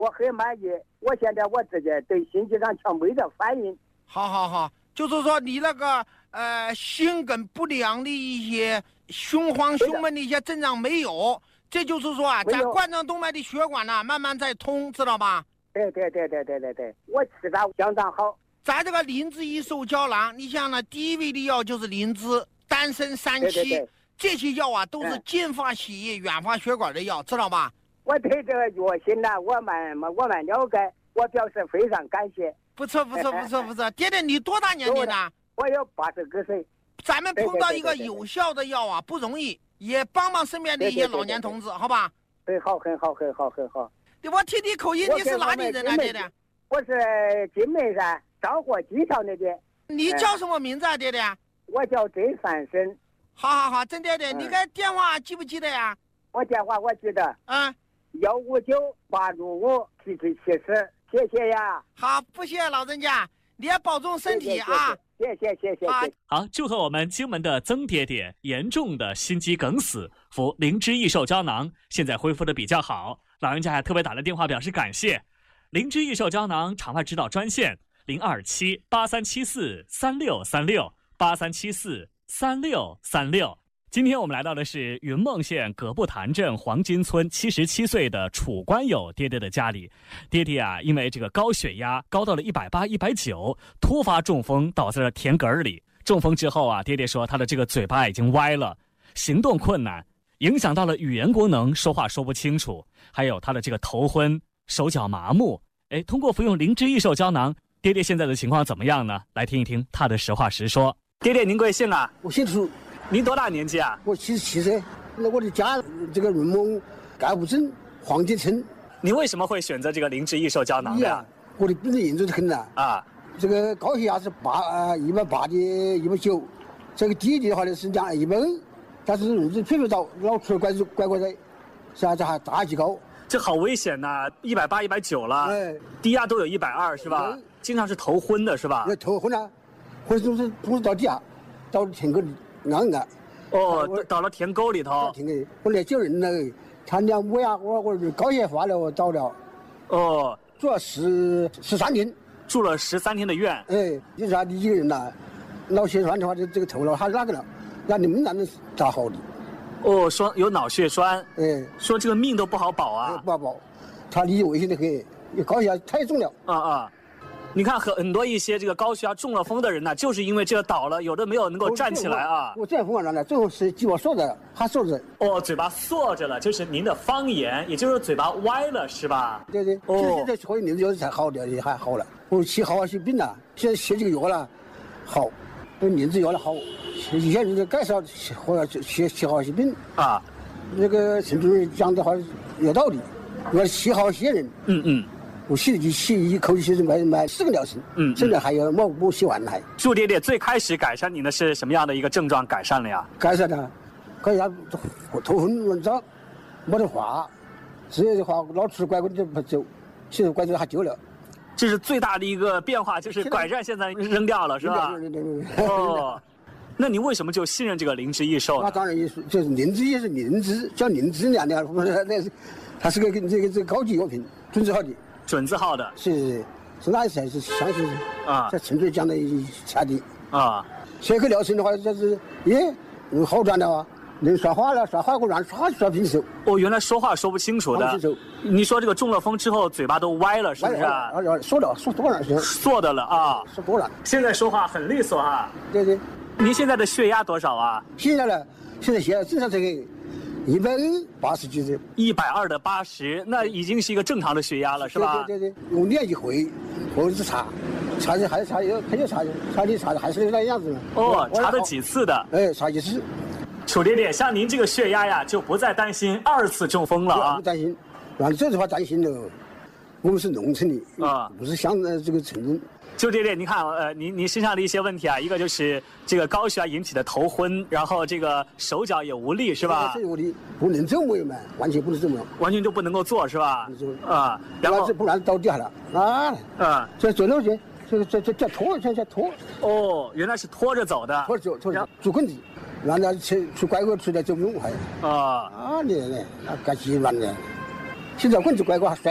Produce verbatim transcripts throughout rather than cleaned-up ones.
我很满意。我现在我自己对心肌上强没得反应。 好好好，就是说你那个呃心梗不良的一些胸慌、胸闷的一些症状没有，这就是说啊，咱冠状动脉的血管呢、啊、慢慢在通，知道吧？ 对对对对对对对，我吃的相当好。 咱这个灵芝益寿胶囊，你像呢，第一位的药就是灵芝、丹参、三七， 对对对， 这些药啊都是净化血液、远化血管的药，知道吧？ 我对这个药性呢，我们我们了解，我表示非常感谢。 不错不错不错不错，爹爹你多大年龄呢？ 我有八十多岁。 咱们碰到一个有效的药啊不容易，也帮帮身边的一些老年同志，好吧？ 很好很好很好很好。 我听你口音，你是哪里人啊，爹爹？ 我是金门山张河机场那边。 你叫什么名字啊，爹爹？ 我叫曾三生。 好好好，曾爹爹，你个电话记不记得呀？ 我电话我记得。 嗯。 幺五九八六五七七七十，谢谢呀。 好，不谢老人家，你也保重身体啊。 谢谢谢谢。 好， 好，祝贺我们荆门的曾爹爹严重的心肌梗死，服灵芝益寿胶囊，现在恢复的比较好。老人家还特别打了电话表示感谢。灵芝益寿胶囊场外指导专线零二七八三七四三六三六八三七四三六三六。今天我们来到的是云梦县葛布潭镇黄金村七十七岁的楚官友爹爹的家里。爹爹啊，因为这个高血压高到了一百八、一百九，突发中风倒在了田埂里。中风之后啊，爹爹说他的这个嘴巴已经歪了，行动困难，影响到了语言功能，说话说不清楚，还有他的这个头昏、手脚麻木。哎，通过服用灵芝益寿胶囊，爹爹现在的情况怎么样呢？来听一听他的实话实说。爹爹，您贵姓啊？ 我姓楚。 您多大年纪啊？ 我七十七岁。那我的家这个云梦盖布镇黄金村。 你为什么会选择这个灵芝益寿胶囊呀？我的病得严重得很呐啊！ 这个高血压是八呃一百八的一百九，这个低的话呢是讲一百二，但是人子偏偏倒老出拐子拐过来，是啊，这还大几高。 这好危险呐！一百八、一百九了， 哎， 低压都有一百二，是吧？经常是头昏的，是吧？ 头昏啊，或者总是总是到地下，到田沟里硬硬。 哦，倒到田沟里头。 田沟，我来救人了，他两我呀，我我高血压发了，我倒了。 哦， 住了十十三天， 住了十三天的院。 哎，你说你一个人呐，脑血栓的话，这这个头脑还是哪个了？那你们哪能咋好的？ 哦，说有脑血栓， 哎， 说这个命都不好保啊， 不好保，他离危险的很，高血压太重了。 啊啊，你看很很多一些这个高血压中了风的人呢，就是因为这个倒了，有的没有能够站起来啊。 我这样风啊，呢，最后是嘴巴缩着，还缩着。 哦，嘴巴缩着了，就是您的方言，也就是嘴巴歪了，是吧？ 对对。哦，现在喝灵芝药才好的，也还好了。我吃好些病了，现在吃这个药了，好，用灵芝药了好。以前人介绍喝吃吃好些病啊， 那个陈主任讲的话有道理，我吃好些人， 嗯嗯， 我洗就洗一口气是买买四个疗程，嗯，现在还有我我洗完了还。 祝爹爹最开始改善你的是什么样的一个症状改善了呀？ 改善了，改善头昏乱胀，没得话，只有的话老吃拐棍就不走，现在拐棍还丢了。 这是最大的一个变化，就是拐杖现在扔掉了，是吧？ 扔掉扔掉。 哦。那你为什么就信任这个灵芝益寿？ 那当然也是，就是灵芝也是灵芝，叫灵芝那样的，那是，它是个这个这个高级药品，准字号的， 准字号的， 是是是，是那才是相信啊， 在陈嘴讲的下的啊。 这个疗程的话，就是耶，有好转了啊，能说话了，说话我让说说平手。 哦，原来说话说不清楚的。你说这个中了风之后，嘴巴都歪了，是不是啊？ 啊，说了，说多了， 说的了啊， 说多了。 现在说话很利索哈。 对对。 您现在的血压多少啊？ 现在呢，现在血压正常这个一百二八十几的。 一百二的八十，那已经是一个正常的血压了，是吧？ 对对对，用年纪会，或者是查，查的还是查有，还有查的，查的查的还是那样子。 哦，查了几次的？ 哎，查几次。 楚爹爹，像您这个血压呀，就不再担心二次中风了啊？ 不担心，那这句话担心了。我们是农村的啊， 不是乡呃这个城镇。 就爹爹，您看，呃，您您身上的一些问题啊，一个就是这个高血压引起的头昏，然后这个手脚也无力，是吧？ 是无力，不能走路嘛，完全不能走路， 完全就不能够坐，是吧？啊，然后不然倒地下了啊，啊，这走路去，这这这这拖，这这拖。 哦，原来是拖着走的， 拖着走，拖着拄棍子，让他去去拐过出来走不动还。啊啊，你你那该急乱的，现在棍子拐过还摔的。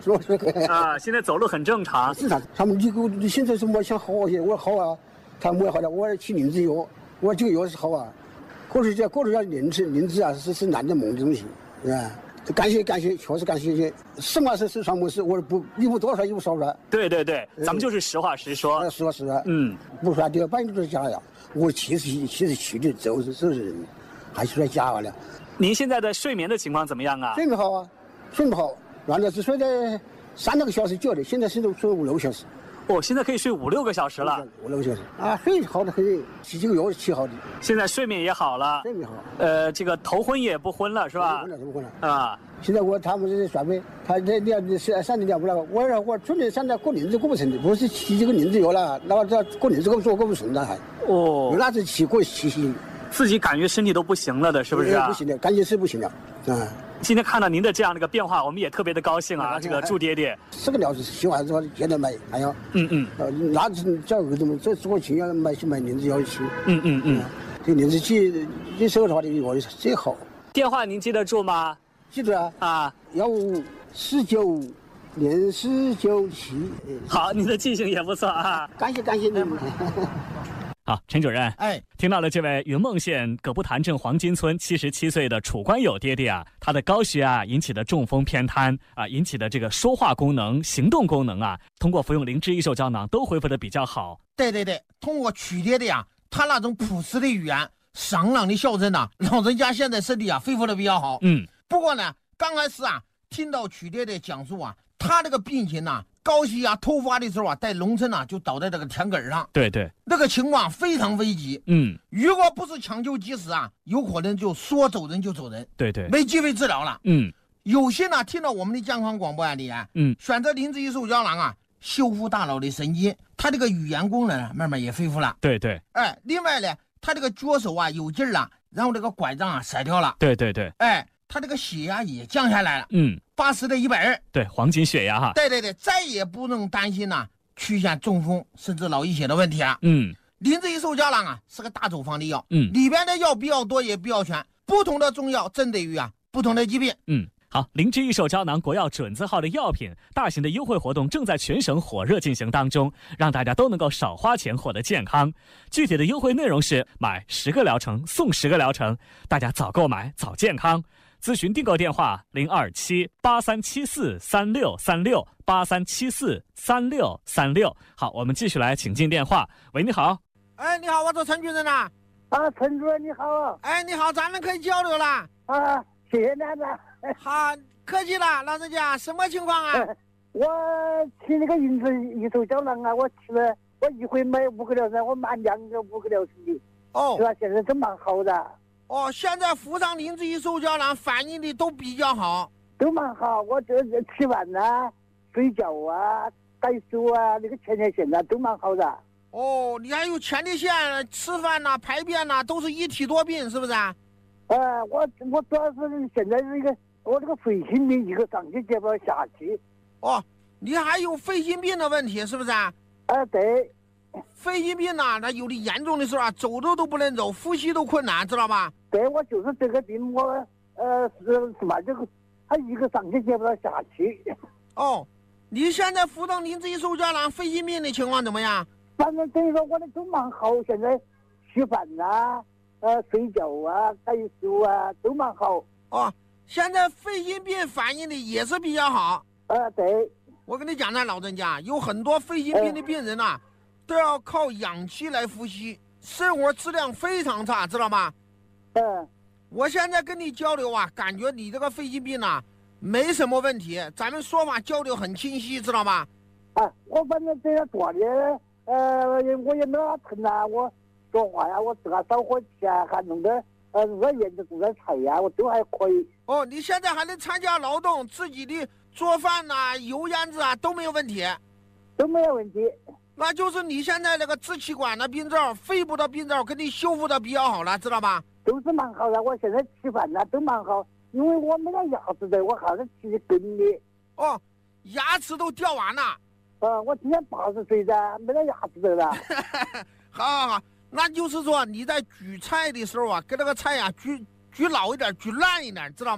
说说啊，现在走路很正常。 正常。他们你给我，你现在什么想好些？我说好啊，他们我好了，我吃灵芝药，我说这个药是好啊。可是这个人要灵芝，灵芝啊是是男的梦的东西，啊。感谢感谢，确实感谢。实话实说，上没事，我不一无多少，一无少少。 对对对，咱们就是实话实说。 实话实说。 嗯， 不说这个半就是假呀。我七十七十七的走是走是，还是说假了。 您现在的睡眠的情况怎么样啊？ 睡眠好啊，睡眠好，原来是睡在三六个小时觉的，现在是都睡五六个小时。 哦，现在可以睡五六个小时了。 五六个小时啊，睡好的很，吃几个药吃好的。 现在睡眠也好了， 睡眠好。 呃，这个头昏也不昏了，是吧？ 不昏了，不昏了啊！ 现在我他们是算呗，他这两三三年两不了，我说我春节三年过年子过不成的，不是吃这个年子药了，那这过年子过不做过不成了还。 哦。 有哪子吃过吃吃？ 自己感觉身体都不行了的，是不是啊？ 不行的，感觉是不行了，啊。 今天看到您的这样的一个变化，我们也特别的高兴啊！这个祝爹爹， 这个料子喜欢说现在买，还要， 嗯嗯， 呃，那是叫儿子们这做亲要买去买灵芝药吃， 嗯嗯嗯， 这灵芝去你手的话，这个药最好。 电话您记得住吗？ 记住啊， 啊， 幺五四九零四九七。 好，你的记性也不错啊！ 感谢感谢你们。 好，陈主任， 哎， 听到了这位云梦县葛布潭镇黄金村七十七岁的楚官友爹爹啊，他的高血压引起的中风偏瘫啊，引起的这个说话功能、行动功能啊，通过服用灵芝益寿胶囊都恢复的比较好。 对对对，通过曲爹爹呀，他那种朴实的语言、爽朗的笑声呐、啊，老人家现在身体啊恢复的比较好。 嗯， 不过呢，刚开始啊，听到曲爹爹讲述啊，他这个病情呐、啊。高血压突发的时候啊，在农村啊就倒在这个田埂上， 对对， 那个情况非常危急。 嗯， 如果不是抢救及时啊，有可能就说走人就走人， 对对， 没机会治疗了。 嗯， 有些呢听到我们的健康广播案例啊， 嗯， 选择灵芝益寿胶囊啊，修复大脑的神经，他这个语言功能啊慢慢也恢复了。 对对， 哎，另外呢，他这个脚手啊有劲儿了，然后这个拐杖啊甩掉了。 对对对， 哎，他这个血压也降下来了。 嗯。 八十的一百二， 对，黄金血压哈。 对对对，再也不用担心呐、啊，出现中风甚至脑溢血的问题啊。 嗯， 灵芝益寿胶囊啊是个大处方的药， 嗯， 里边的药比较多也比较全，不同的中药针对于啊不同的疾病。 嗯，好，灵芝益寿胶囊国药准字号的药品大型的优惠活动正在全省火热进行当中，让大家都能够少花钱获得健康。具体的优惠内容是买十个疗程送十个疗程，大家早购买早健康。咨询订购电话零二七八三七四三六三六八三七四三六三六。好，我们继续来请进电话。喂，你好。 哎，你好，我是陈主任呐。 啊，陈主任你好。 哎，你好，咱们可以交流了。 啊，谢谢奶奶。 好，客气了，老人家，什么情况啊？ 我吃那个灵芝益寿胶囊啊，我吃了，我一回买五个疗程，我买两个五个疗程的。 哦， 是吧？现在都蛮好的。 哦，现在服上灵芝益寿胶囊反应的都比较好， 都蛮好。我这吃饭呐、睡觉啊、改手啊、那个前列腺啊都蛮好的。 哦，你还有前列腺、吃饭呐、排便呐，都是一体多病，是不是啊？ 呃，我我主要是现在是一个我这个肺心病，一个上气接不到下气。 哦，你还有肺心病的问题，是不是啊？ 呃，对。 肺心病呐、啊，那有的严重的时候啊，走路都不能走，呼吸都困难，知道吧？ 对，我就是这个病，我呃是什么这个，他一个上气接不到下气。 哦，你现在服用灵芝益寿胶囊，肺心病的情况怎么样？ 反正等于说我的都蛮好，现在吃饭呐、呃睡觉啊、改手啊都蛮好。 哦，现在肺心病反应的也是比较好。 呃，对。 我跟你讲呢，老人家有很多肺心病的病人呐、啊。呃都要靠氧气来呼吸，生活质量非常差，知道吗？ 嗯， 我现在跟你交流啊，感觉你这个肺心病啊，没什么问题，咱们说法交流很清晰，知道吗？ 啊，我反正这样做的，呃，我也没啥疼啊，我说话呀，我自个烧火气啊，还弄得呃热烟子做点菜呀，我都还可以。 哦，你现在还能参加劳动，自己的做饭呐、啊、油烟子啊都没有问题， 都没有问题。 那就是你现在那个支气管的病灶、肺部的病灶给你修复的比较好了，知道吧？ 都是蛮好的，我现在吃饭呢都蛮好，因为我没得牙齿的，我还是吃根的。 哦，牙齿都掉完了。 呃，我今年八十岁的，没得牙齿的了。 好好好，那就是说你在举菜的时候啊，给那个菜呀、啊、举举老一点，举烂一点，知道吗？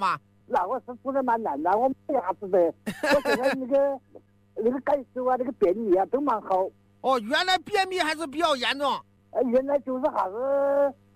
那我是住得蛮难的，我没啥子的。我现在那个那个感受啊，那个便秘啊都蛮好。 哦，原来便秘还是比较严重。 呃，原来就是啥子